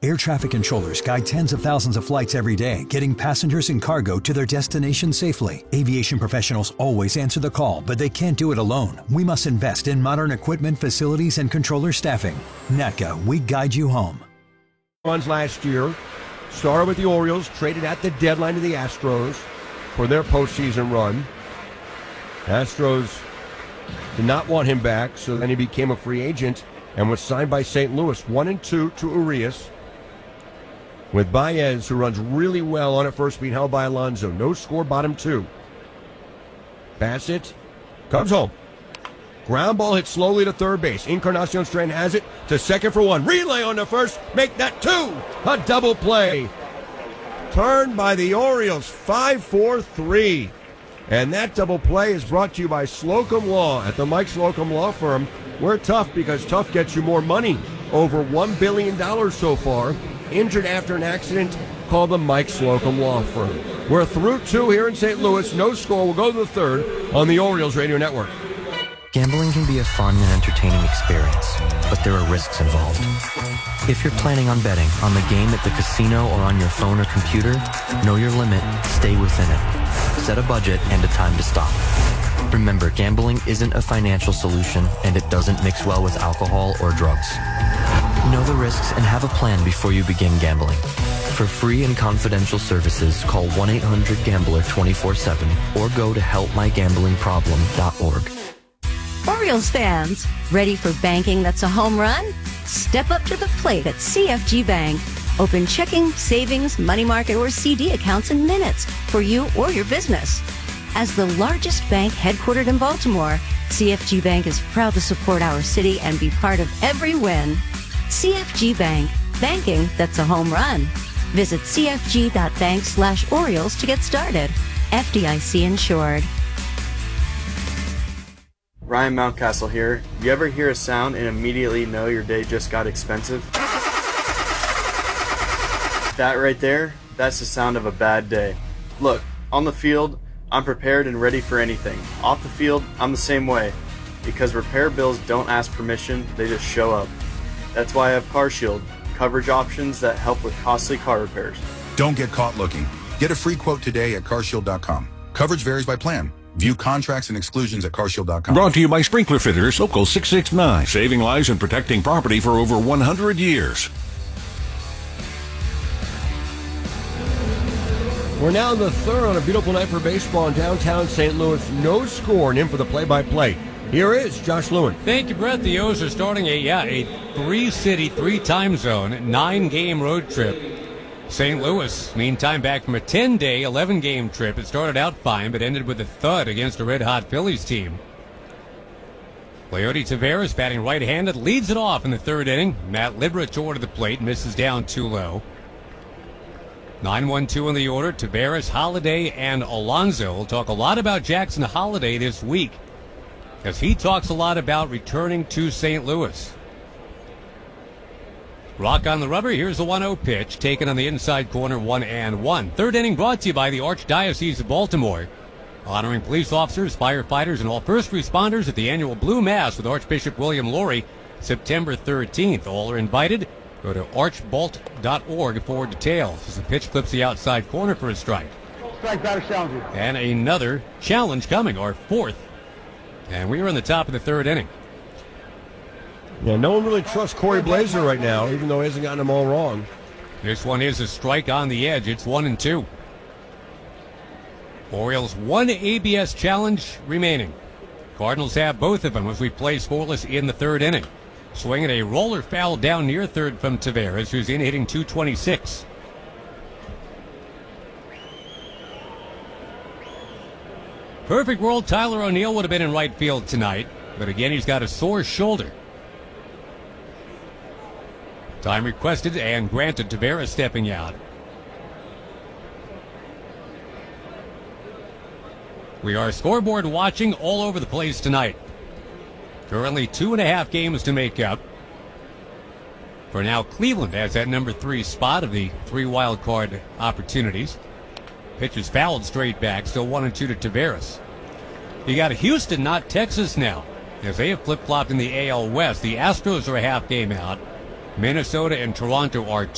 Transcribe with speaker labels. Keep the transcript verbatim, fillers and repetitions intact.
Speaker 1: Air traffic controllers guide tens of thousands of flights every day, getting passengers and cargo to their destination safely. Aviation professionals always answer the call, but they can't do it alone. We must invest in modern equipment, facilities, and controller staffing. N A T C A, we guide you home.
Speaker 2: Runs last year, started with the Orioles, traded at the deadline to the Astros for their postseason run. Astros did not want him back, so then he became a free agent and was signed by Saint Louis. One and two to Urias, with Baez, who runs really well on at first, being held by Alonso. No score, bottom two. Bassett comes home. Ground ball hit slowly to third base. Encarnacion Strand has it to second for one. Relay on the first. Make that two. A double play. Turned by the Orioles. five four three. And that double play is brought to you by Slocum Law at the Mike Slocum Law Firm. We're tough because tough gets you more money. Over one billion dollars so far. Injured after an accident. Call the Mike Slocum Law Firm. We're through two here in Saint Louis. No score. We'll go to the third on the Orioles Radio Network.
Speaker 3: Gambling can be a fun and entertaining experience, but there are risks involved. If you're planning on betting on the game at the casino or on your phone or computer, know your limit, stay within it. Set a budget and a time to stop. Remember, gambling isn't a financial solution, and it doesn't mix well with alcohol or drugs. Know the risks and have a plan before you begin gambling. For free and confidential services, call one eight hundred gambler twenty-four seven or go to help my gambling problem dot org.
Speaker 4: Orioles fans, ready for banking that's a home run? Step up to the plate at C F G Bank. Open checking, savings, money market, or C D accounts in minutes for you or your business. As the largest bank headquartered in Baltimore, C F G Bank is proud to support our city and be part of every win. C F G Bank, banking that's a home run. Visit c f g dot bank slash Orioles to get started. F D I C insured.
Speaker 5: Ryan Mountcastle here. You ever hear a sound and immediately know your day just got expensive? That right there, that's the sound of a bad day. Look, on the field, I'm prepared and ready for anything. Off the field, I'm the same way. Because repair bills don't ask permission, they just show up. That's why I have CarShield, coverage options that help with costly car repairs.
Speaker 6: Don't get caught looking. Get a free quote today at car shield dot com. Coverage varies by plan. View contracts and exclusions at car shield dot com.
Speaker 7: Brought to you by Sprinkler Fitters, Local six six nine, saving lives and protecting property for over one hundred years.
Speaker 2: We're now in the third on a beautiful night for baseball in downtown Saint Louis. No score, and in for the play-by-play. Here is Josh Lewin.
Speaker 8: Thank you, Brett. The O's are starting a, yeah, a three-city, three-time zone, nine-game road trip. Saint Louis, meantime, back from a ten-day, eleven-game trip. It started out fine, but ended with a thud against a red-hot Phillies team. Leody Taveras, batting right-handed, leads it off in the third inning. Matt Libra toward the plate, misses down too low. nine one two in the order. Taveras, Holiday, and Alonso. We'll talk a lot about Jackson Holiday this week, as he talks a lot about returning to Saint Louis. Rock on the rubber. Here's the one oh pitch, taken on the inside corner, one and one. Third inning brought to you by the Archdiocese of Baltimore, honoring police officers, firefighters, and all first responders at the annual Blue Mass with Archbishop William Laurie, September thirteenth. All are invited. Go to archbolt dot org for details. As the pitch clips the outside corner for a strike.
Speaker 9: Strike, batter challenger.
Speaker 8: And another challenge coming, our fourth. And we are in the top of the third inning.
Speaker 2: Yeah, no one really trusts Corey Blazer right now, even though he hasn't gotten them all wrong.
Speaker 8: This one is a strike on the edge. It's one and two. Orioles one A B S challenge remaining. Cardinals have both of them as we play scoreless in the third inning. Swinging a roller foul down near third from Taveras, who's in hitting two twenty-six. Perfect world, Tyler O'Neill would have been in right field tonight, but again, he's got a sore shoulder. Time requested and granted. Taveras stepping out. We are scoreboard watching all over the place tonight. Currently two and a half games to make up. For now, Cleveland has that number three spot of the three wild card opportunities. Pitch is fouled straight back, still one and two to Taveras. You got Houston, not Texas now, as they have flip-flopped in the A L West. The Astros are a half game out. Minnesota and Toronto are